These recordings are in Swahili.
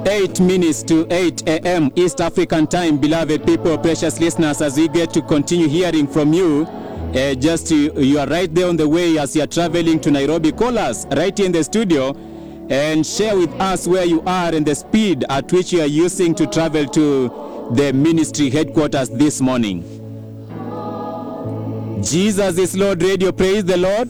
8 minutes to 8 a.m. East African time, beloved people, precious listeners, as we get to continue hearing from you. You are right there on the way as you are traveling to Nairobi. Call us right here in the studio and share with us where you are and the speed at which you are using to travel to the ministry headquarters this morning. Jesus is Lord Radio, praise the Lord.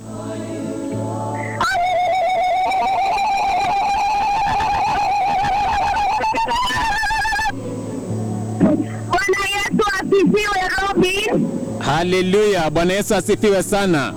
Hallelujah, Bwana Yesu asifiwe sana.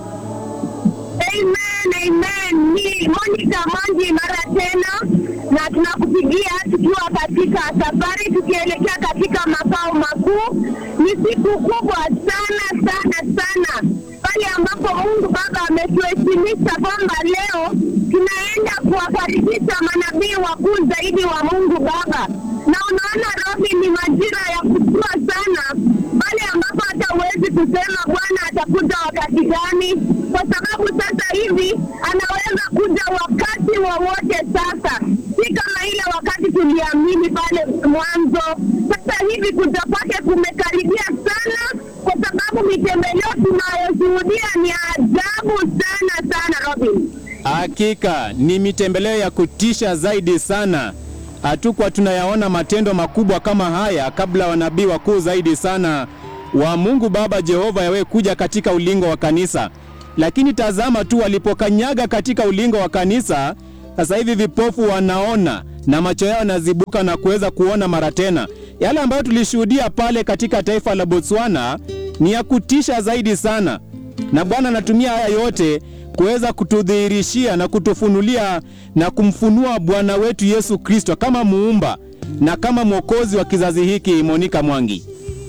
Amen, amen. Ni Monica Manji mara tena, na tunakupigia tukiwa katika safari tukielekea katika makao makuu. Ni siku kubwa sana pale ambapo Mungu Baba ametuheshimisha kwamba leo tunaenda kuwakaribisha manabii wakuu zaidi wa Mungu Baba. Na unaona Robi, ni majira ya kutua sana pale ambapo hata huwezi kusema Bwana atakuja wakati gani, kwa sababu sasa hivi anaweza kuja wakati wowote sasa. Si kama ile wakati tuliamini pale mwanzo. Sasa hivi kuja kwake kumekaribia sana, kwa sababu mitembeleo tunayoshuhudia ni ajabu sana Robin. Hakika ni mitembeleo ya kutisha zaidi sana. Hatukuwa tunayaona matendo makubwa kama haya kabla wanabii wakuu zaidi sana wa Mungu Baba Jehova Yawe kuja katika ulingo wa kanisa. Lakini tazama tu walipokanyaga katika ulingo wa kanisa, sasa hivi vipofu wanaona na macho yao yanazibuka na kuweza kuona mara tena. Yale ambayo tulishuhudia pale katika taifa la Botswana ni ya kutisha zaidi sana. Na Bwana anatumia haya yote kuweza kutudhihirishia na kutufunulia na kumfunua Bwana wetu Yesu Kristo kama muumba na kama mwokozi wa kizazi hiki. Monica Mwangi.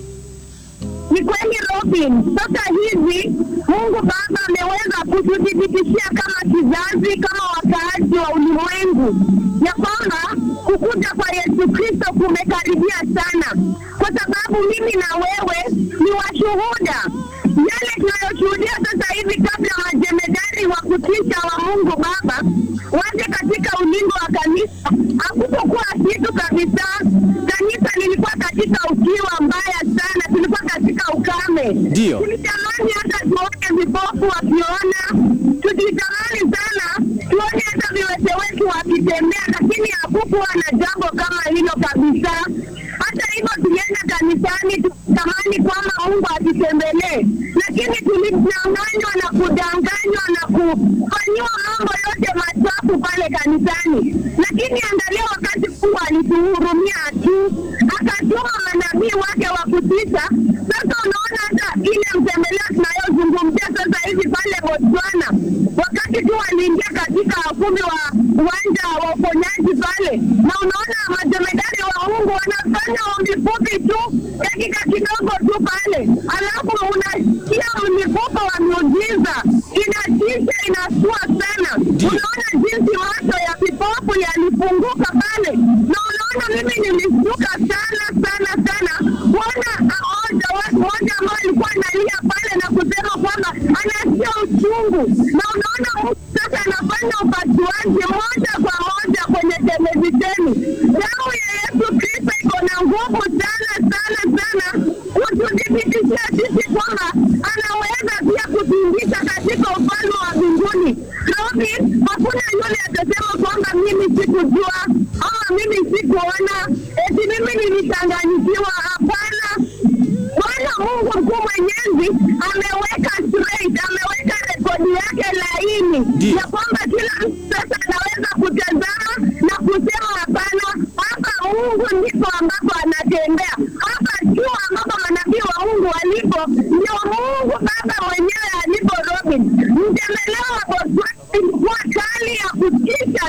Ni kweli Robin, sasa hivi Mungu Baba ameweza kutudhibitishia kama kizazi, kama wakaaji wa ulimwengu, ya kwamba kukuja kwa Yesu Kristo kumekaribia sana. Kwa sababu mimi na wewe ni washuhuda. Yale tunayoshuhudia sasa hivi, kabla majemedari wa kutisha wa Mungu Baba waje katika ulingo wa kanisa, hakupokuwa kitu kabisa. Kanisa lilikuwa katika ukiwa mbaya sana, tulikuwa katika ukame. Ndio. Tulitamani hata tuone vipofu wakiona, tulitamani sana tuone hata viwete wetu wakitembea, lakini hakukuwa na jambo kama hilo kabisa. Hata hivyo tulienda kanisani tukitamani kwamba Mungu atutembelee, lakini tulidanganywa na kudanganywa na kufanyiwa mambo yote machafu pale kanisani. Lakini angalia, wakati Mungu alituhurumia tu, akatuma manabii wake wa kutisha. Sasa unaona hata ile mtembeleo tunayozungumzia sasa hivi pale Botswana, wakati tu waliingia katika ukumbi wa uwanja wa uponyaji pale, na unaona majemedari wa Mungu wanafanya ombi fupi tu, dakika kidogo tu pale, alafu unasikia mlipuko wa miujiza. Inatisha, inasua sana. Unaona jinsi macho ya vipofu yalifunguka pale, na unaona mimi nilishtuka sana kuona watu moja ambao alikuwa analia pale na kusema kwamba anasikia uchungu. Na unaona Mungu sasa anafanya upasuaji moja kwa moja kwenye televisheni. Damu ya Yesu Kristo iko na nguvu sana kutudhibitishia sisi kwamba anaweza pia kutuingiza katika ufalme wa mbinguni. Robin, hakuna yule atasema kwamba mimi sikujua ama mimi sikuona, eti mimi nilichanganyikiwa. Hapana. Bwana Mungu mkuu mwenyezi ameweka straight, ameweka rekodi yake laini, ya kwamba kila mtu sasa anaweza kutazama na kusema hapana, hapa Mungu ndipo ambapo anatembea. Hapa tu ambapo manabii wa Mungu walipo, ndio Mungu Baba mwenyewe alipo. Robin, mtembeleo wa Botswana ilikuwa kali ya kutisha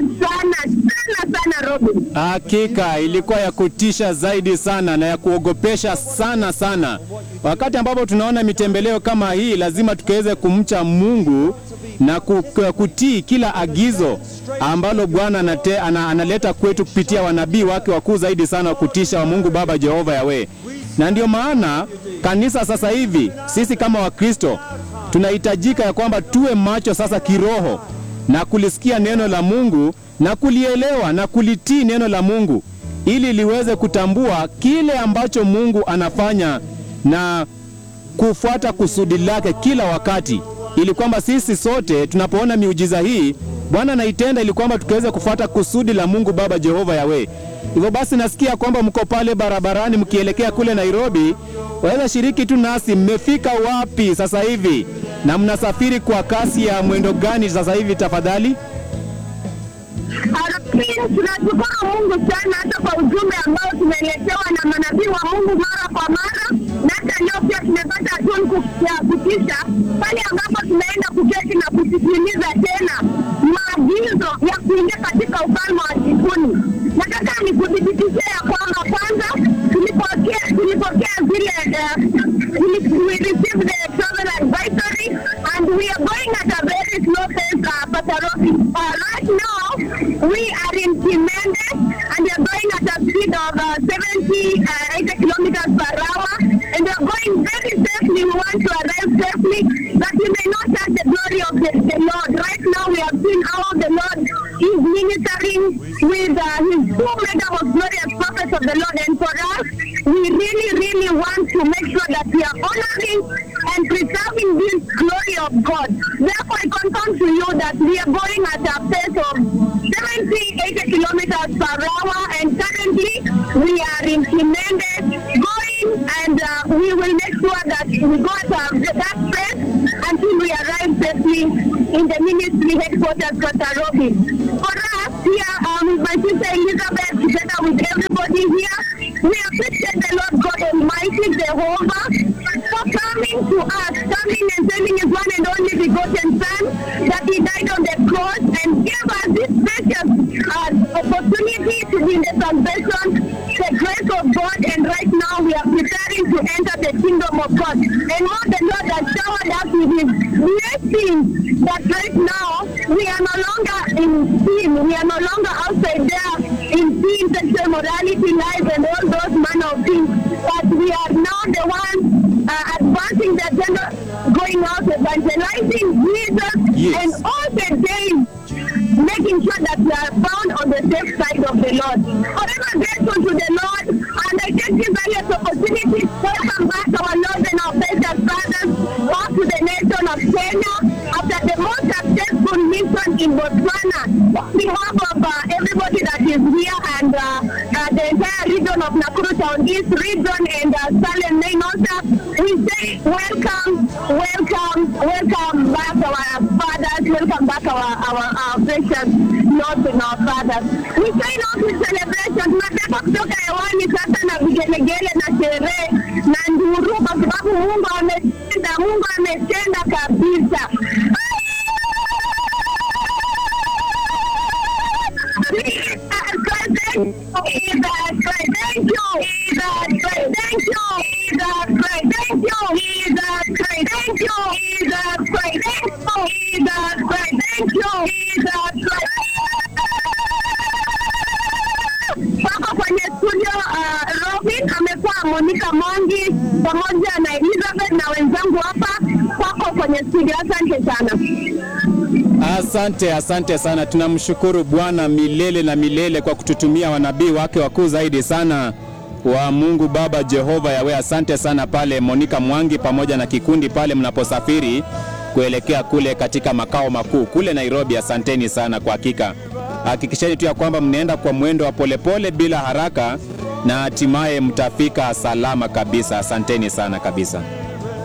sana Robin. Hakika ilikuwa ya kutisha zaidi sana na ya kuogopesha sana. Wakati ambapo tunaona mitembeleo kama hii, lazima tukaweze kumcha Mungu na kutii kila agizo ambalo Bwana analeta kwetu kupitia wanabii wake wakuu zaidi sana wa kutisha wa Mungu Baba Jehova Yawe. Na ndio maana kanisa sasa hivi, sisi kama Wakristo tunahitajika ya kwamba tuwe macho sasa kiroho na kulisikia neno la Mungu na kulielewa na kulitii neno la Mungu, ili liweze kutambua kile ambacho Mungu anafanya na kufuata kusudi lake kila wakati, ili kwamba sisi sote tunapoona miujiza hii Bwana anaitenda, ili kwamba tukaweze kufuata kusudi la Mungu Baba Jehova Yawe. Hivyo basi nasikia kwamba mko pale barabarani mkielekea kule Nairobi. Waweza shiriki tu nasi, mmefika wapi sasa hivi na mnasafiri kwa kasi ya mwendo gani sasa hivi tafadhali? Tunashukuru Mungu sana hata kwa ujumbe ambao tumeletewa na manabii wa Mungu mara kwa mara, na hata leo pia tumepata tunu ya kutisha pale ambapo tunaenda kuketi na kusikiliza tena maagizo ya kuingia katika ufalme wa mbinguni. Nataka nikudhibitishie ya kwamba kwanza tulipokea zile we received the travel advisory and we are going at a very slow pace, Pastor Rocky. Right now we are in Kimende and we are going at a speed of 80 kilometers per hour, and we are going very safely. We want to arrive safely, that we may not touch the glory of the Lord. Right now we have seen how the Lord is ministering with his two mega most glorious prophets of the Lord, and for us, we really want to make sure that we are honoring and preserving this glory of God. Therefore, I confirm to you that we are going at a pace of 80 kilometers per hour, and currently we are in Kimende going, and we will make sure that we go at that pace until we arrive safely in the ministry headquarters, Katarobi. For us here, with my sister Elizabeth, together with everybody here, we appreciate the Lord God Almighty, Jehovah, for coming to us, coming and sending his one and only begotten Son, that he died on the cross and gave us this precious opportunity to be in the salvation, the grace of God, and right now we are preparing to enter the kingdom of God. And what the Lord has showered us with his blessings, that right now we are no longer in sin, we are no longer outside there in sin, sexual morality, lies, and all those manner of things, but we are now the ones advancing the agenda, going out evangelizing Jesus, Yes. and all the days making sure that we are found on the safe side of the Lord. Forever grateful to the Lord, and I take this various opportunity to welcome back our Lord and our precious brothers back to the nation of Kenya after the most successful mission in Botswana. On behalf of everybody that is here and the entire region of Nakuru Town East region and Salem Main Altar, we say welcome back our fathers, welcome back our precious Lord and our fathers. We say now to celebration, tunataka kutoka hewani sasa na vigelegele na sherehe na nduru, kwa sababu Mungu ametenda kabisa. Papa kwenye studio Robin amekuwa Monica Mwangi pamoja na Elizabeth na wenzangu hapa kwako kwenye studio. Asante sana. Asante sana. Tunamshukuru Bwana milele na milele kwa kututumia wanabii wake wakuu zaidi sana wa Mungu Baba Jehova Yawe. Asante sana pale Monica Mwangi pamoja na kikundi pale mnaposafiri kuelekea kule katika makao makuu kule Nairobi. Asanteni sana kwa hakika. Hakikisheni tu ya kwamba mnaenda kwa mwendo wa polepole bila haraka na hatimaye mtafika salama kabisa. Asanteni sana kabisa.